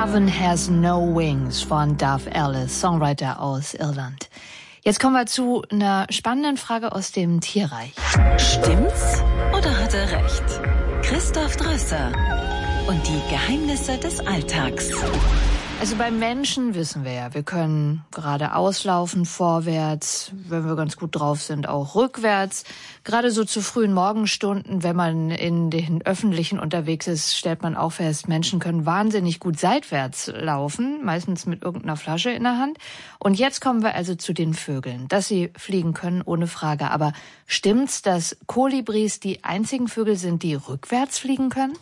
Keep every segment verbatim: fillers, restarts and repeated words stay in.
Heaven Has No Wings von Dove Ellis, Songwriter aus Irland. Jetzt kommen wir zu einer spannenden Frage aus dem Tierreich. Stimmt's oder hat er recht? Christoph Drösser und die Geheimnisse des Alltags. Also beim Menschen wissen wir ja, wir können geradeaus laufen, vorwärts, wenn wir ganz gut drauf sind, auch rückwärts. Gerade so zu frühen Morgenstunden, wenn man in den Öffentlichen unterwegs ist, stellt man auch fest, Menschen können wahnsinnig gut seitwärts laufen, meistens mit irgendeiner Flasche in der Hand. Und jetzt kommen wir also zu den Vögeln, dass sie fliegen können, ohne Frage. Aber stimmt's, dass Kolibris die einzigen Vögel sind, die rückwärts fliegen können?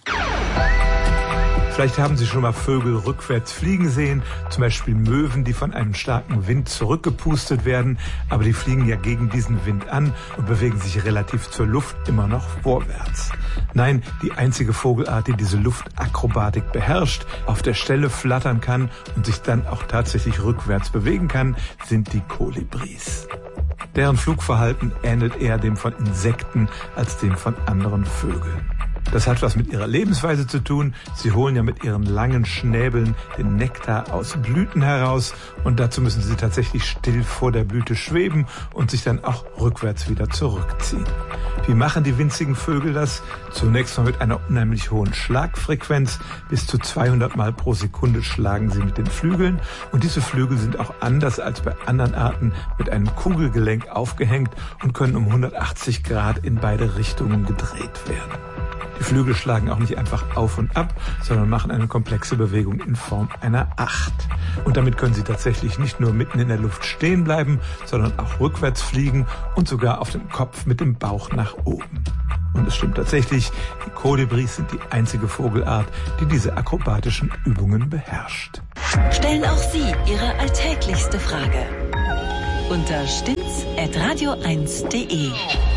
Vielleicht haben Sie schon mal Vögel rückwärts fliegen sehen, zum Beispiel Möwen, die von einem starken Wind zurückgepustet werden, aber die fliegen ja gegen diesen Wind an und bewegen sich relativ zur Luft immer noch vorwärts. Nein, die einzige Vogelart, die diese Luftakrobatik beherrscht, auf der Stelle flattern kann und sich dann auch tatsächlich rückwärts bewegen kann, sind die Kolibris. Deren Flugverhalten ähnelt eher dem von Insekten als dem von anderen Vögeln. Das hat was mit ihrer Lebensweise zu tun. Sie holen ja mit ihren langen Schnäbeln den Nektar aus Blüten heraus und dazu müssen sie tatsächlich still vor der Blüte schweben und sich dann auch rückwärts wieder zurückziehen. Wie machen die winzigen Vögel das? Zunächst mal mit einer unheimlich hohen Schlagfrequenz. Bis zu zweihundert Mal pro Sekunde schlagen sie mit den Flügeln. Und diese Flügel sind auch anders als bei anderen Arten mit einem Kugelgelenk aufgehängt und können um hundertachtzig Grad in beide Richtungen gedreht werden. Die Flügel schlagen auch nicht einfach auf und ab, sondern machen eine komplexe Bewegung in Form einer Acht. Und damit können sie tatsächlich nicht nur mitten in der Luft stehen bleiben, sondern auch rückwärts fliegen und sogar auf dem Kopf mit dem Bauch nach oben. Und es stimmt tatsächlich, die Kolibris sind die einzige Vogelart, die diese akrobatischen Übungen beherrscht. Stellen auch Sie Ihre alltäglichste Frage unter stimmt's at radio eins punkt de.